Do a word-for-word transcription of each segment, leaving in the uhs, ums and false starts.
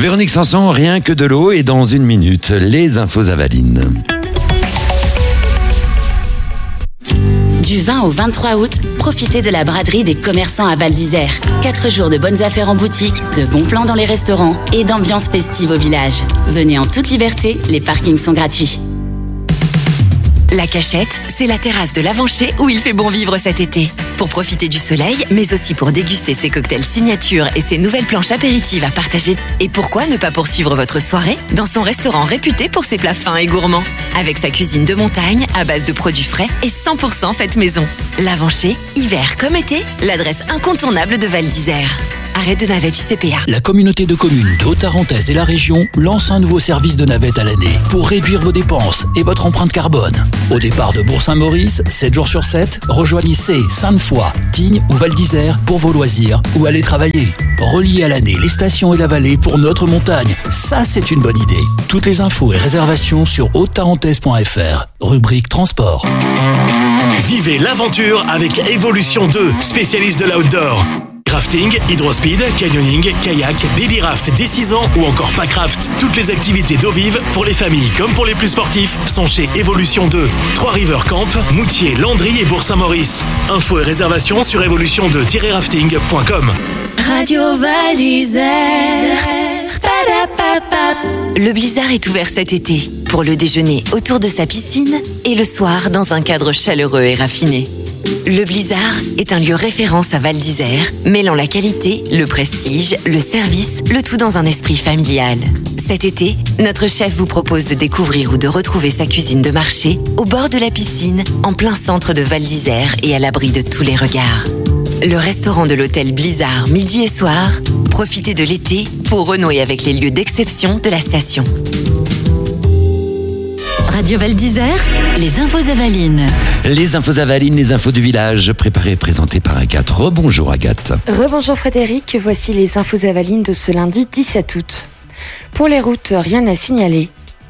Véronique Sanson, rien que de l'eau, et dans une minute, les infos Avaline. Du vingt au vingt-trois août, profitez de la braderie des commerçants à Val d'Isère. Quatre jours de bonnes affaires en boutique, de bons plans dans les restaurants et d'ambiance festive au village. Venez en toute liberté, les parkings sont gratuits. La Cachette, c'est la terrasse de l'Avancher où il fait bon vivre cet été. Pour profiter du soleil, mais aussi pour déguster ses cocktails signature et ses nouvelles planches apéritives à partager. Et pourquoi ne pas poursuivre votre soirée dans son restaurant réputé pour ses plats fins et gourmands, avec sa cuisine de montagne à base de produits frais et cent pour cent faite maison. L'Avancher, hiver comme été, l'adresse incontournable de Val d'Isère. Arrêt de navette U C P A. La communauté de communes de Haute-Tarentaise et la région lance un nouveau service de navette à l'année pour réduire vos dépenses et votre empreinte carbone. Au départ de Bourg-Saint-Maurice, sept jours sur sept, rejoignez Sey, Sainte-Foy, Tignes ou Val d'Isère pour vos loisirs ou aller travailler. Reliez à l'année les stations et la vallée pour notre montagne. Ça, c'est une bonne idée. Toutes les infos et réservations sur haute tarentaise point f r. Rubrique transport. Vivez l'aventure avec Evolution deux, spécialiste de l'outdoor. Crafting, hydrospeed, canyoning, kayak, baby raft dès six ans ou encore packraft. Toutes les activités d'eau vive pour les familles comme pour les plus sportifs sont chez Evolution deux. Trois-River Camp, Moutier, Landry et Bourg-Saint-Maurice. Infos et réservations sur évolution deux tiret rafting point com. Radio Val d'Isère. Le Blizzard est ouvert cet été pour le déjeuner autour de sa piscine et le soir dans un cadre chaleureux et raffiné. Le Blizzard est un lieu référence à Val d'Isère, mêlant la qualité, le prestige, le service, le tout dans un esprit familial. Cet été, notre chef vous propose de découvrir ou de retrouver sa cuisine de marché au bord de la piscine, en plein centre de Val d'Isère et à l'abri de tous les regards. Le restaurant de l'hôtel Blizzard midi et soir, profitez de l'été pour renouer avec les lieux d'exception de la station. Radio Val d'Isère, les infos Avalines. Les infos Avaline, les infos du village, préparées et présentées par Agathe. Rebonjour Agathe. Rebonjour Frédéric, voici les infos Avalines de ce lundi dix-sept août. Pour les routes, rien à signaler.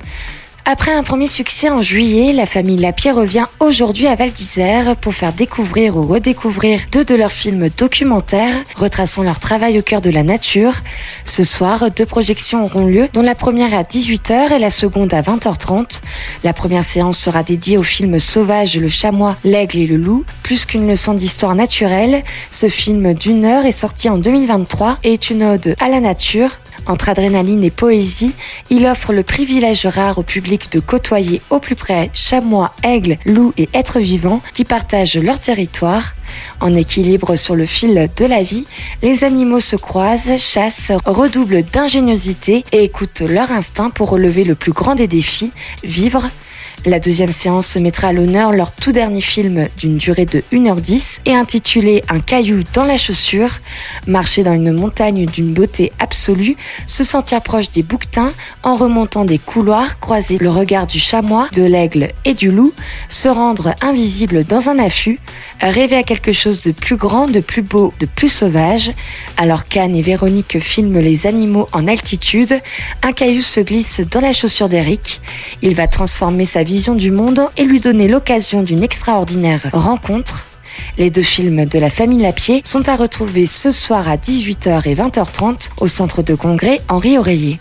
Après un premier succès en juillet, la famille Lapierre revient aujourd'hui à Val d'Isère pour faire découvrir ou redécouvrir deux de leurs films documentaires retraçant leur travail au cœur de la nature. Ce soir, deux projections auront lieu, dont la première à dix-huit heures et la seconde à vingt heures trente. La première séance sera dédiée au film Sauvage, le chamois, l'aigle et le loup. Plus qu'une leçon d'histoire naturelle, ce film d'une heure est sorti en deux mille vingt-trois et est une ode à la nature. Entre adrénaline et poésie, il offre le privilège rare au public de côtoyer au plus près chamois, aigles, loups et êtres vivants qui partagent leur territoire. En équilibre sur le fil de la vie, les animaux se croisent, chassent, redoublent d'ingéniosité et écoutent leur instinct pour relever le plus grand des défis, vivre. La deuxième séance mettra à l'honneur leur tout dernier film d'une durée de une heure dix et intitulé « Un caillou dans la chaussure ». Marcher dans une montagne d'une beauté absolue, se sentir proche des bouquetins en remontant des couloirs, croiser le regard du chamois, de l'aigle et du loup, se rendre invisible dans un affût, rêver à quelque chose de plus grand, de plus beau, de plus sauvage. Alors qu'Anne et Véronique filment les animaux en altitude, un caillou se glisse dans la chaussure d'Eric. Il va transformer sa vie vision du monde et lui donner l'occasion d'une extraordinaire rencontre. Les deux films de la famille Lapierre sont à retrouver ce soir à dix-huit heures et vingt heures trente au centre de congrès Henri Oreiller.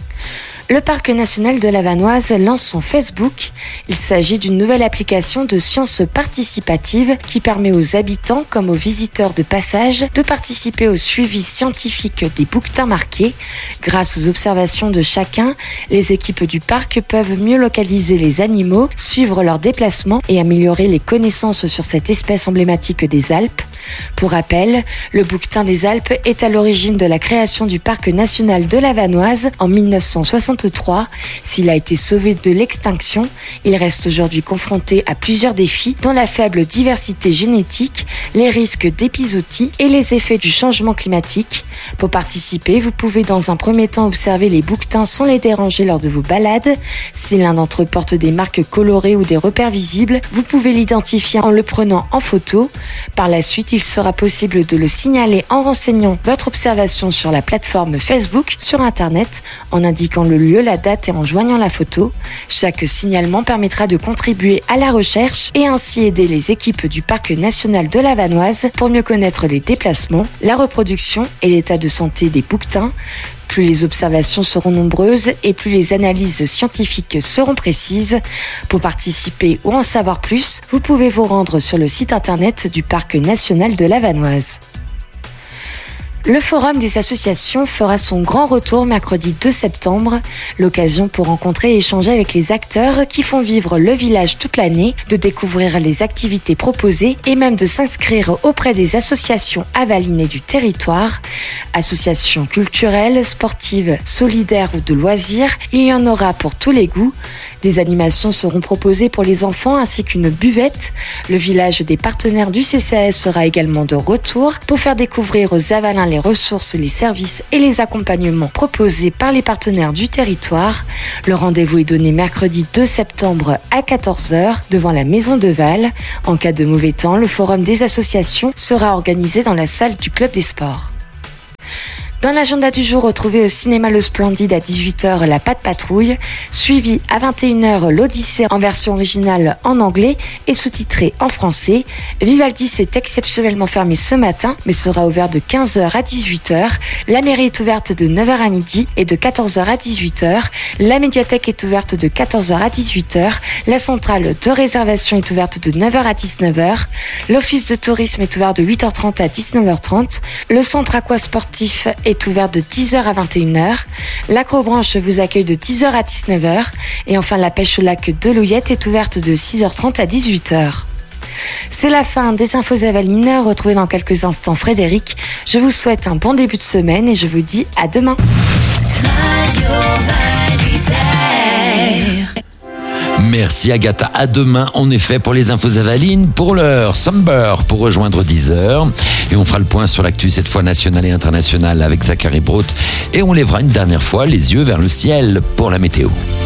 Le Parc national de la Vanoise lance son Facebook. Il s'agit d'une nouvelle application de sciences participatives qui permet aux habitants comme aux visiteurs de passage de participer au suivi scientifique des bouquetins marqués. Grâce aux observations de chacun, les équipes du parc peuvent mieux localiser les animaux, suivre leurs déplacements et améliorer les connaissances sur cette espèce emblématique des Alpes. Pour rappel, le bouquetin des Alpes est à l'origine de la création du Parc national de la Vanoise en mille neuf cent soixante-trois. S'il a été sauvé de l'extinction, il reste aujourd'hui confronté à plusieurs défis, dont la faible diversité génétique, les risques d'épizootie et les effets du changement climatique. Pour participer, vous pouvez dans un premier temps observer les bouquetins sans les déranger lors de vos balades. Si l'un d'entre eux porte des marques colorées ou des repères visibles, vous pouvez l'identifier en le prenant en photo. Par la suite, il sera possible de le signaler en renseignant votre observation sur la plateforme Facebook sur Internet en indiquant le lieu, la date et en joignant la photo. Chaque signalement permettra de contribuer à la recherche et ainsi aider les équipes du Parc national de la Vanoise pour mieux connaître les déplacements, la reproduction et l'état de santé des bouquetins. Plus les observations seront nombreuses et plus les analyses scientifiques seront précises. Pour participer ou en savoir plus, vous pouvez vous rendre sur le site internet du Parc national de la Vanoise. Le Forum des associations fera son grand retour mercredi deux septembre, l'occasion pour rencontrer et échanger avec les acteurs qui font vivre le village toute l'année, de découvrir les activités proposées et même de s'inscrire auprès des associations avalinées du territoire. Associations culturelles, sportives, solidaires ou de loisirs, il y en aura pour tous les goûts. Des animations seront proposées pour les enfants ainsi qu'une buvette. Le village des partenaires du C C A S sera également de retour pour faire découvrir aux Avalins les ressources, les services et les accompagnements proposés par les partenaires du territoire. Le rendez-vous est donné mercredi deux septembre à quatorze heures devant la Maison de Val. En cas de mauvais temps, le forum des associations sera organisé dans la salle du Club des Sports. Dans l'agenda du jour, retrouvez au cinéma Le Splendide à dix-huit heures La Patte Patrouille, suivi à vingt et une heures L'Odyssée en version originale en anglais et sous-titré en français. Vivaldi s'est exceptionnellement fermé ce matin, mais sera ouvert de quinze heures à dix-huit heures. La mairie est ouverte de neuf heures à midi et de quatorze heures à dix-huit heures. La médiathèque est ouverte de quatorze heures à dix-huit heures. La centrale de réservation est ouverte de neuf heures à dix-neuf heures. L'office de tourisme est ouvert de huit heures trente à dix-neuf heures trente. Le centre aquasportif est ouvert de dix heures à vingt et une heures. L'Acrobranche vous accueille de dix heures à dix-neuf heures. Et enfin, la pêche au lac de Louillette est ouverte de six heures trente à dix-huit heures. C'est la fin des infos avalines. Retrouvez dans quelques instants Frédéric. Je vous souhaite un bon début de semaine et je vous dis à demain. Merci Agatha, à demain en effet pour les infos avalines. Pour l'heure, Somber pour rejoindre dix heures. Et on fera le point sur l'actu cette fois nationale et internationale avec Zachary Brout. Et on lèvera une dernière fois les yeux vers le ciel pour la météo.